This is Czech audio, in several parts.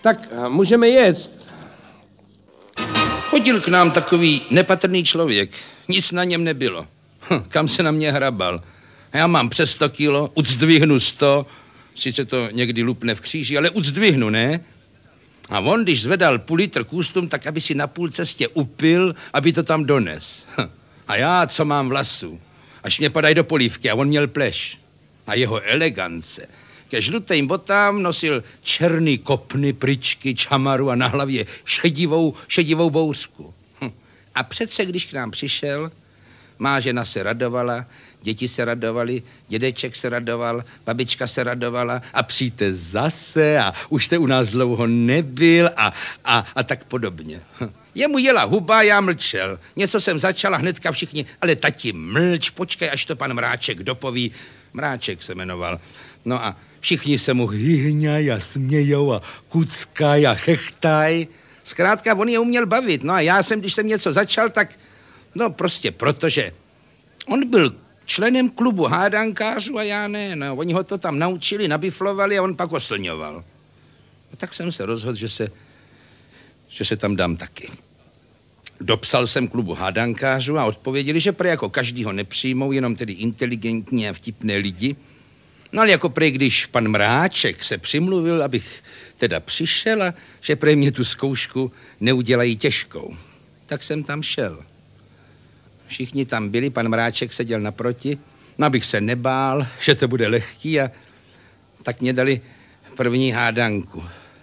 Tak můžeme jet. Chodil k nám takový nepatrný člověk. Nic na něm nebylo. Kam se na mě hrabal. Já mám přes 100 kilo, uzdvihnu 100, sice to někdy lupne v kříži, ale uzdvihnu, ne? A on, když zvedal půl litr kůstum, tak aby si na půl cestě upil, aby to tam dones. A já, co mám vlasu, až mě padají do polívky, a on měl pleš. A jeho elegance. Ke žlutým botám nosil černý kopny, pryčky, čamaru a na hlavě šedivou bouřku. A přece, když k nám přišel, má žena se radovala, děti se radovali, dědeček se radoval, babička se radovala a přijďte zase a už jste u nás dlouho nebyl a tak podobně. Jemu jela huba, já mlčel. Něco jsem začala, hnedka všichni, ale tati mlč, počkej, až to pan Mráček dopoví. Mráček se jmenoval. No a všichni se mu hyhňaj a smějou a kuckaj a chechtaj. Zkrátka, on je uměl bavit. No a já jsem, když jsem něco začal, tak no prostě protože on byl členem klubu hádankářů a já ne. No, oni ho to tam naučili, nabiflovali a on pak oslňoval. A tak jsem se rozhodl, že se tam dám taky. Dopsal jsem klubu hádankářů a odpověděli, že prý jako každýho nepřijmou, jenom tedy inteligentní a vtipné lidi. No ale jako prý, když pan Mráček se přimluvil, abych teda přišel a že prý mě tu zkoušku neudělají těžkou. Tak jsem tam šel. Všichni tam byli, pan Mráček seděl naproti, no abych se nebál, že to bude lehký a tak mě dali první hádanku.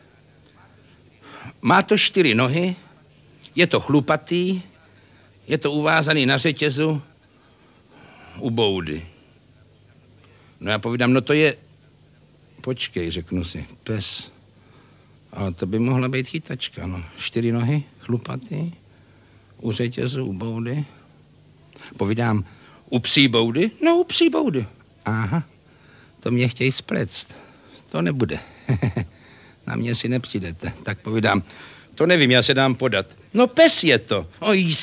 Má to 4 nohy, je to chlupatý, je to uvázaný na řetězu u boudy. No já povídám, no to je, počkej, řeknu si, pes. A to by mohla být chytačka, no. 4 nohy, chlupatý, u řetězu, u boudy. Povídám, u psí boudy? No, u psí boudy. Aha, to mě chtějí spléct. To nebude. Na mě si nepřijdete. Tak povídám, to nevím, já se dám podat. No, pes je to. Oj,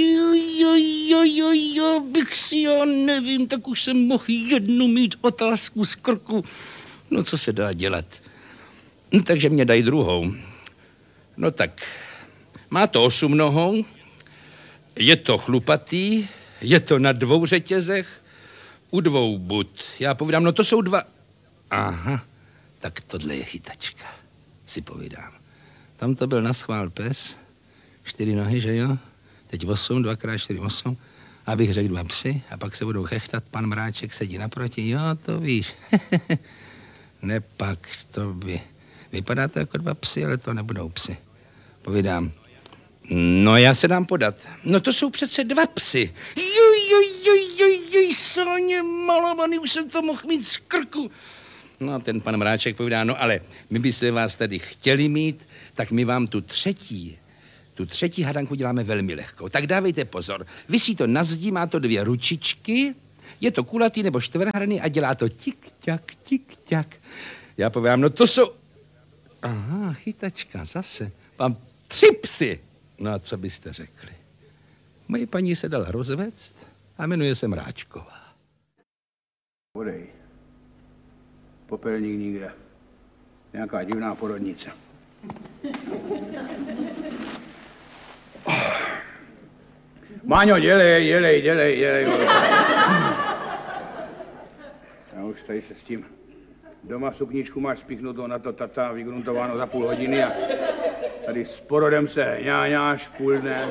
bych si, já nevím, tak už jsem mohl jednu mít otázku z krku. No, co se dá dělat? No, takže mě dají druhou. No tak, má to 8 nohou, je to chlupatý, je to na 2 řetězech, u 2 bud. Já povídám, no to jsou 2. Aha, tak tohle je chytačka, si povídám. Tam to byl naschvál pes, 4 nohy, že jo? Teď 8, 2x4, 8. Abych řekl 2 psy a pak se budou chechtat, pan Mráček sedí naproti. Jo, to víš. Nepak, to by. Vypadá to jako 2 psy, ale to nebudou psy. Povídám, no já se dám podat. No to jsou přece 2 psy. Sáně malovaný, už jsem to mohl mít z krku. No a ten pan Mráček povídá, no ale my by se vás tady chtěli mít, tak my vám tu třetí hadanku děláme velmi lehkou. Tak dávejte pozor. Visí to na zdi, má to 2 ručičky, je to kulatý nebo čtverhranný a dělá to tik-ťak, tik-ťak. Já povídám, no to jsou... Aha, chytačka, zase. Mám 3 psy. No a co byste řekli? Moje paní se dala rozvést a jmenuje se Mráčková. Podej. Popelník nikde. Nějaká divná porodnice. Máňo, dělej. Já už tady se s tím. Doma sukničku máš spíchnutou na to tata, vygruntováno za půl hodiny a tady s porodem se ňáňáš půl dne.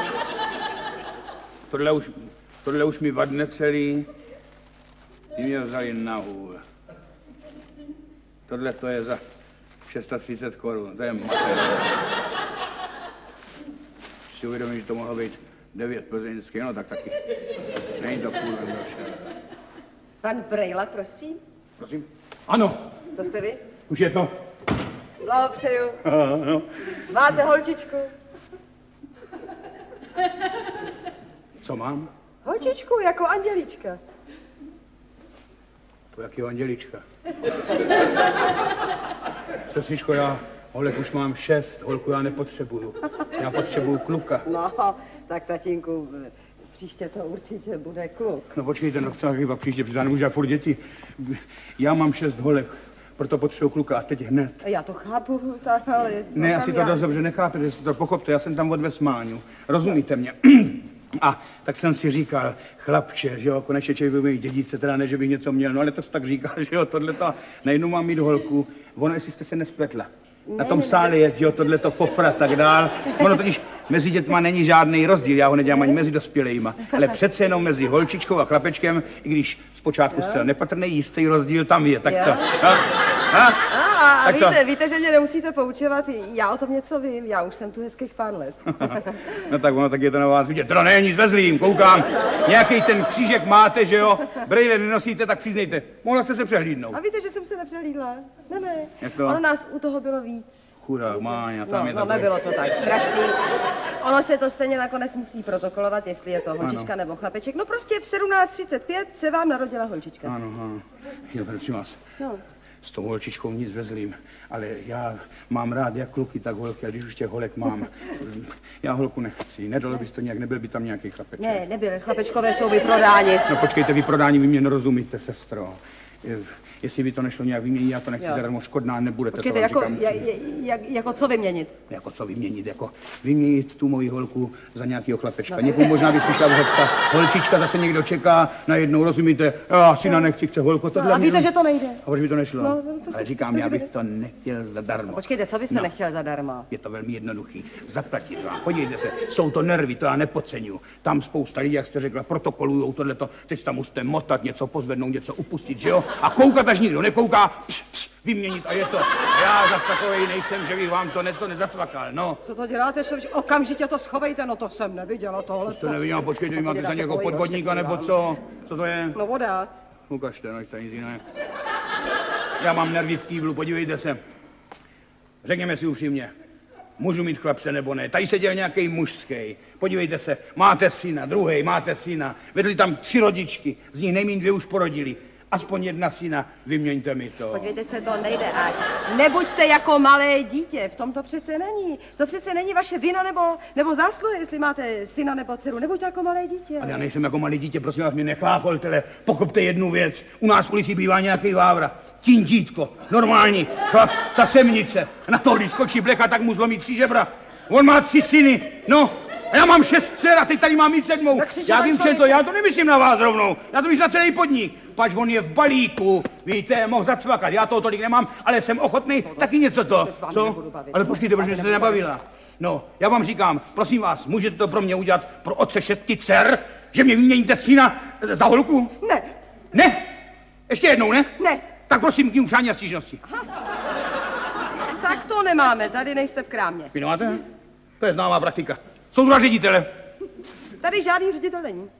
Tohle už mi vadne celý. Ty mě vzali na hůl. Tohle to je za 630 korun, to je mater. Si uvědomím, že to mohlo být 9 plzeňských, no tak taky. Není to půl došel. Pan Brejla, prosím. Prosím? Ano. To jste vy? Už je to. Blahopřeju. Ano. Máte holčičku? Co mám? Holčičku, jako Andělička. To jakýho Andělička? Sestřičko, já holek už mám 6, holku já nepotřebuju. Já potřebuju kluka. No, tak tatínku, příště to určitě bude kluk. No počkejte, no co chyba příště, protože já nemůžu dělat furt děti. Já mám 6 holek, proto potřebuji kluka a teď hned. Já to chápu, tak, ale... Ne, asi to dost dobře nechápete, že si to pochopte, já jsem tam odvez Máňu. Rozumíte mě? A tak jsem si říkal, chlapče, že jo, konečně člověk by mít dědice, teda ne, že bych něco měl, no ale to jsi tak říkal, že jo, tohleto, najednou mám mít holku, ono, jestli jste se nespletla. Na tom sále je, že jo, tohleto fofra, tak dál. Ono totiž mezi dětma není žádný rozdíl, já ho nedělám ani mezi dospělejma, ale přece jenom mezi holčičkou a chlapečkem, i když zpočátku zcela nepatrný, jistý rozdíl tam je, tak co? A víte, že mě nemusíte poučovat, já o tom něco vím, já už jsem tu hezkých pár let. No tak ono, tak je to na vás vidět. To není s vezlým, koukám. Nějaký ten křížek máte, že jo? Brejle nenosíte, tak přiznejte. Mohla jste se přehlídnout. A víte, že jsem se nepřehlídla? Ne. Jak to? Ono nás u toho bylo víc. Chudák Máňa, tam je No, takové. nebylo to tak strašný. Ono se to stejně nakonec musí protokolovat, jestli je to holčička nebo chlapeček. No prostě v 17:35 se vám narodila holčička. Ano. Jo, prosím vás. No. S tou holčičkou nic vezlým, ale já mám rád jak kluky, tak holky, a když už těch holek mám, já holku nechci. Nedalo bys to nějak, nebyl by tam nějaký chlapeček. Ne, nebyl, chlapečkové jsou vyprodáni. No počkejte, vyprodání, vy mě nerozumíte, sestro. Jestli by to nešlo nějak vyměnit, já to nechci zadarmo, škodná nebudete. Počkejte, jako co vyměnit? Jako co vyměnit, jako vyměnit tu moji holku za nějakého chlapečka. No, někomu možná by přišla vhodka, holčička zase někdo čeká, najednou, rozumíte, já syna nechci, chce holku, tohle. No, a víte, že to nejde. A proč by to nešlo? No, to ale říkám, já bych to nechtěl zadarmo. Počkejte, co byste nechtěl zadarmo? Je to velmi jednoduchý. Zaplatit vám. Podívejte se, jsou to nervy, to já nepodceňuju. Tam spousta lidí, jak jste řekla, protokolujou tohleto, teď tam musíte motat, něco pozvednout, něco upustit, že jo? A koukat, až nikdo nekouká, vyměnit a je to. Já zas takovej nejsem, že bych vám to nezacvakal, no. Co to děláte, že okamžitě to schovejte, no to jsem neviděla tohle. To neviděl, počkejte, vy máte za někoho podvodníka, nebo co? Co to je? No voda. Ukažte, no, to nic jiného. Já mám nervy v kýblu, podívejte se. Řekněme si upřímně, můžu mít chlapce nebo ne. Tady seděl nějaký mužský. Podívejte se, máte syna, druhý, máte syna. Vedli tam 3 rodičky, z nich nejmín 2 už porodili. Aspoň 1 syna, vyměňte mi to. Podívejte se, to nejde. A nebuďte jako malé dítě, v tom to přece není. To přece není vaše vina nebo zásluha, jestli máte syna nebo dceru. Nebuďte jako malé dítě. Ale já nejsem jako malé dítě, prosím vás, mě nechlácholtele. Pochopte jednu věc. U nás v ulici bývá nějaký vávra. Tím dítko, normální, ta semnice. Na to, když skočí blecha, tak mu zlomí 3 žebra. On má 3 syny, no. A já mám 6 dcer a teď tady mám mít 7. Já vím, že to, já to nemyslím na vás rovnou. Já to myslím na celý podnik. Pač on je v balíku, víte, mohl zacvakat. Já toho tolik nemám, ale jsem ochotný taky něco to. Co? Ale počkejte, proč jste se nebavila? No, já vám říkám, prosím vás, můžete to pro mě udělat pro otce 6 dcer, že mě vyměníte syna za holku? Ne. Ne? Ještě jednou, ne? Ne. Tak prosím, k ní přání a stížnosti. Tak to nemáme, tady nejste v krámě. Vy nemáte? To je známá praktika. Jsou 2 ředitele. Tady žádný ředitel není.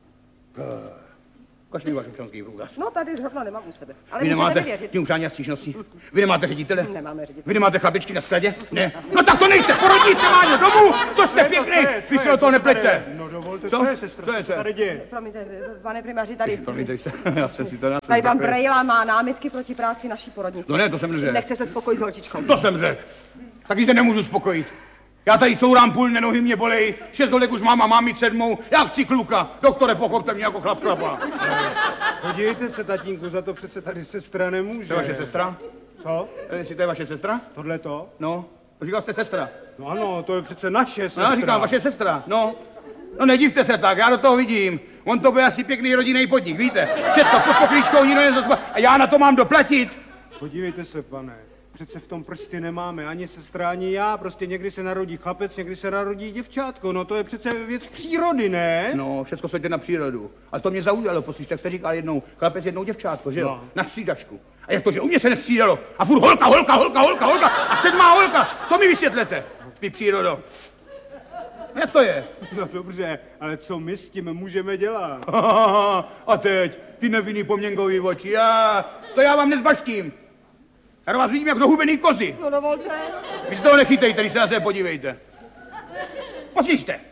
Ukaž mi váš občanský průkaz. No, tady zrovna nemám u sebe. Ale Vy můžete nemáte mi věřit. tím přání a stížnosti? Vy nemáte ředitele? Nemáme ředitele. Vy nemáte chlapičky na skladě? Ne. No tak to nejste, porodnice, Máňo, domů! To jste pěkný! Vy se o toho nepleťte. No dovolte, Co? co je, sestro? Co je, co je? Tady děje? Promiňte, pane primáři, tady. Promiňte, já jsem si to nasl. Tady pan Brejla má námitky proti práci naší porodnice. No ne, to jsem neřekl. Nechce se spokojit s holčičkou. To jsem řekl. Taky se nemůžu spokojit. Já tady courám půl, nohy mě bolej, 6 holek už mám mít 7. Já chci kluka. Doktore, pochopte mě jako chlap chlapa. Podívejte se, tatínku, za to přece tady sestra nemůže. To je vaše sestra? Co? Jestli to je vaše sestra? Tohle to? No, říkal jste sestra. No ano, to je přece naše sestra. No, já říkám, vaše sestra, no. No nedivte se tak, já do toho vidím. On to bude asi pěkný rodinný podnik, víte? Všecko pod poklíčkou, nikdo nezazba. A já na to mám doplatit. Podívejte se, pane. Přece v tom prsty nemáme ani sestra, ani já. Prostě někdy se narodí chlapec, někdy se narodí děvčátko. No to je přece věc přírody, ne? No, všecko světě na přírodu. Ale to mě zaujalo, poslyš, tak jste říkal jednou chlapec, jednou děvčátko, že jo? No. Na střídačku. A jak to, že u mě se nestřídalo? A furt holka a 7. holka. To mi vysvětlete, vy přírodo. Jak to je? No dobře, ale co my s tím můžeme dělat? A teď, ty nevinný poměnkový oči, to já vám nezbaštím. Já do vás vidím jak do hubený kozy. No dovolte. Vy se toho nechytejte, když se na sebe podívejte. Poslyšte.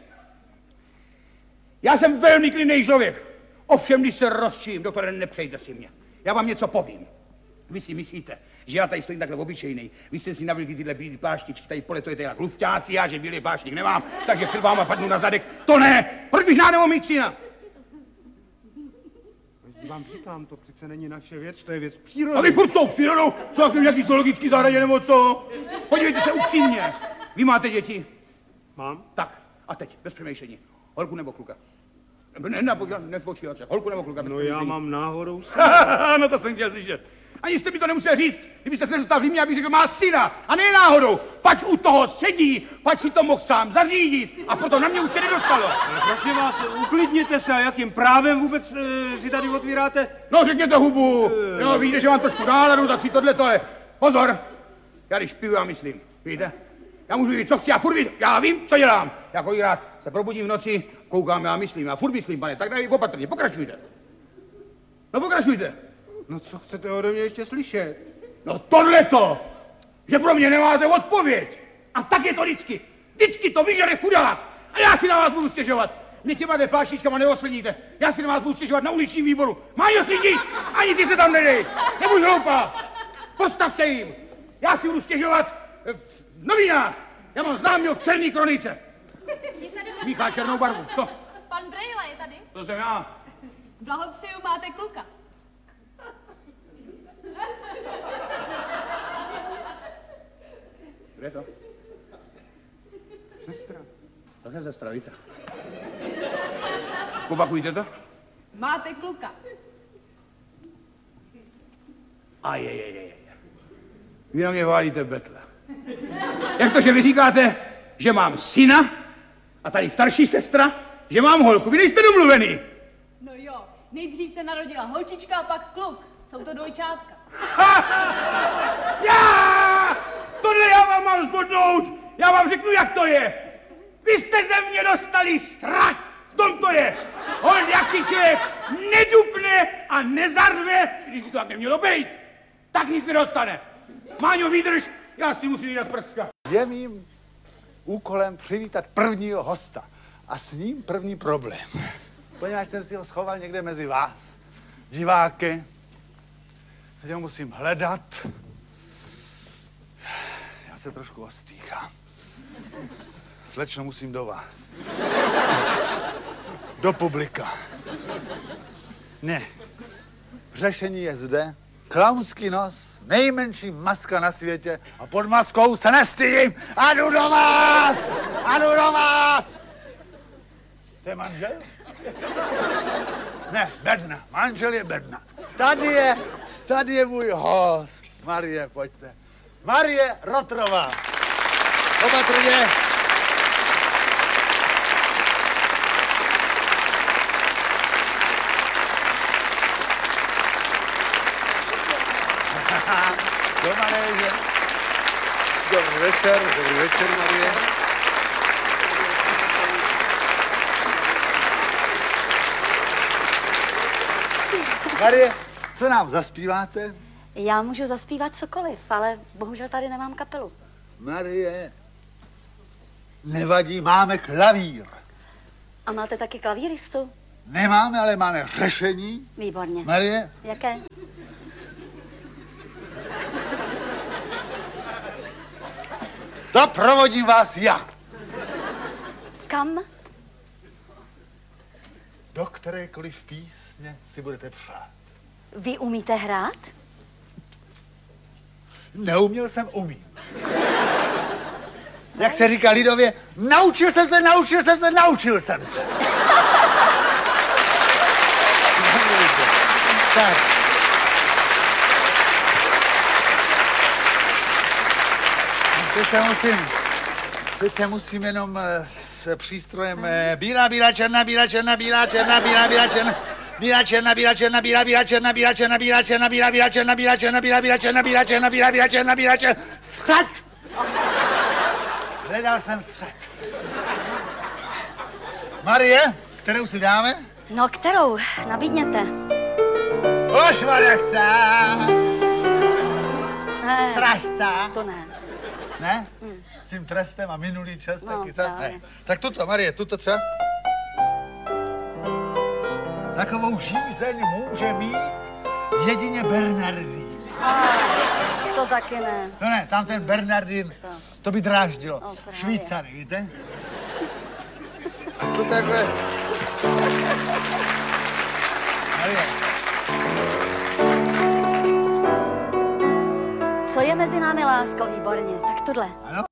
Já jsem velmi klidný člověk. Ovšem, když se rozčím, doktore, nepřejte si mě. Já vám něco povím. Vy si myslíte, že já tady stojím takhle obyčejný. Vy jste si navlíkli tyhle bílé pláštičky, tady poletujete jak lufťáci, já že bílý pláštík nemám, takže před váma padnu na zadek. To ne! Proč bych nemohl mít syna? Vám říkám, to přece není naše věc, to je věc A přírody. vy furt s tou přírodou, co jak v nějaký zoologický zahradě nebo co? Podívejte se upřímně. Vy máte děti? Mám? Tak, a teď, bez přemýšlení. Holku nebo kluka? Nefočívat se. Holku nebo kluka? Bez No já přemýšlení. mám náhodou No to jsem chtěl slyšet. Ani jste mi to nemusel říct, kdybyste se zůstal v Límě, abych řekl, má syna. A ne náhodou, pač u toho sedí, pač si to mohl sám zařídit. A proto na mě už se nedostalo. Prosím vás, uklidněte se, a jakým právem vůbec si tady otvíráte? No řekněte hubu. Jo, víte, že mám trošku náladu, tak si tohle. Pozor, já když piju, já myslím, víte? Já můžu říct, co chci, já vím, co dělám. Já kolikrát se probudím v noci, koukám, já myslím, já furt myslím, pane, tak dej opatrně, pokračujte. No pokračujte. No co chcete ode mě ještě slyšet? No tohleto, že pro mě nemáte odpověď. A tak je to vždycky. Vždycky to vyžere chudák. A já si na vás budu stěžovat. Mě těma depášičkama neosledíte. Já si na vás budu stěžovat na uličním výboru. Máňo, slídíš? Ani ty se tam nedej. Nebuď hloupá. Postav se jim. Já si budu stěžovat v novinách. Já mám známýho v Černý kronice. Míchá černou barvu. Co? Pan Brejla je tady. To jsem já. Blahopřeju, máte kluka. Kde je to? Sestra. To se sestra, víte. Opakujte to. Máte kluka. A je. Vy na mě válíte betle. Jak to, že vy říkáte, že mám syna a tady starší sestra, že mám holku? Vy nejste domluvený. No jo, nejdřív se narodila holčička a pak kluk. Jsou to dvojčátka. Tohle já vám mám zbodnout. Já vám řeknu, jak to je. Vy jste ze mě dostali strach. V tom to je. Hold, jak si člověk nedupne a nezarve, když by to tak nemělo být, tak nic nedostane. Máňo, vydrž, já si musím jít prcka. Je mým úkolem přivítat prvního hosta a s ním první problém. Poněvadž jsem si ho schoval někde mezi vás, diváky, teď ho musím hledat. Já se trošku ostýchám. Slečno, musím do vás. Do publika. Ne. Řešení je zde. Klaunský nos, nejmenší maska na světě a pod maskou se nestydím a jdu do vás! A jdu do vás! To je manžel? Ne, bedna. Manžel je bedna. Tady je můj host. Marie, pojďte. Marie Rotrová. Opatrně. Do manéže. Dobrý večer, Marie. Marie, co nám zaspíváte? Já můžu zaspívat cokoliv, ale bohužel tady nemám kapelu. Marie, nevadí, máme klavír. A máte taky klavíristu? Nemáme, ale máme řešení. Výborně. Marie, Jaké? doprovodím vás já. Kam? Do kterékoliv písně si budete přát. Vy umíte hrát? Neuměl jsem, umím. Jak se říká lidově, naučil jsem se. Tak. Teď se musím jenom s přístrojem bílá, černá, střed! Hledal jsem střed. Marie, kterou si dáme? No, kterou? Nabídněte. Už ho nechce. Ne, Strážce. to ne. Ne? S tím trestem a minulý čas No, taky, co? právě. Ne. Tak tuto, Marie, tuto třeba? Takovou žízeň může mít jedině Bernardín. To taky ne. To ne, tam ten Bernardín, to by dráždilo. O, právě. Švýcary, víte? A co takhle? Marie, Co je mezi námi, lásko? Výborně. Tak tudle. Ano?